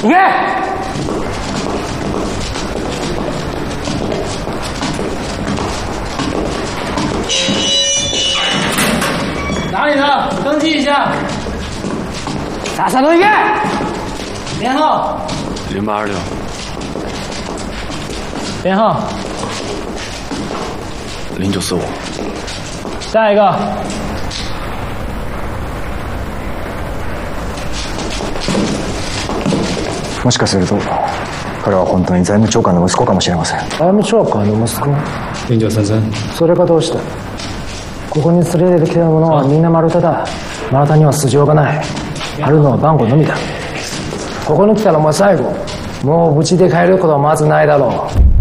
行け！哪里的？登记一下。啥都行け！编号。 0826。 编号。 0945。 下一个。 もしかすると彼は本当に財務長官の息子かもしれません。 財務長官の息子 0933。 それがどうした？ここに連れてきた者はみんな丸太だ。丸太には素性がない。あるのは番号のみだ。ここに来たのも最後。もう無事で帰ることはまずないだろう。